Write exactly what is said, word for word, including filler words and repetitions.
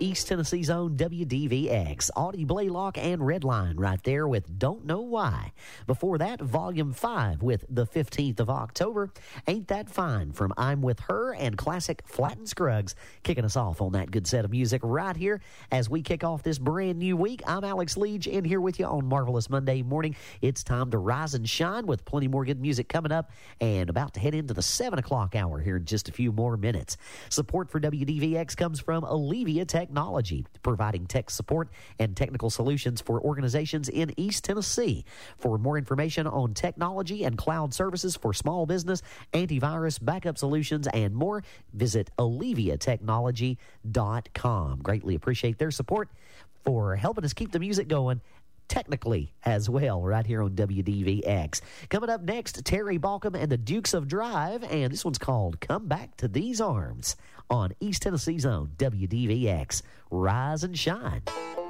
East Tennessee's own W D V X. Audie Blaylock and Redline right there with Don't Know Why. Before that, Volume five with The fifteenth of October. Ain't That Fine from I'm With Her and classic Flatt and Scruggs kicking us off on that good set of music right here as we kick off this brand new week. I'm Alex Leach in here with you on Marvelous Monday morning. It's time to rise and shine with plenty more good music coming up and about to head into the seven o'clock hour here in just a few more minutes. Support for W D V X comes from Allevia Technology, providing tech support and technical solutions for organizations in East Tennessee. For more information on technology and cloud services for small business, antivirus, backup solutions, and more, visit allevia technology dot com. Greatly appreciate their support for helping us keep the music going technically as well right here on W D V X. Coming up next, Terry Balcom and the Dukes of Drive, and this one's called Come Back to These Arms on East Tennessee's own W D V X. Rise and shine.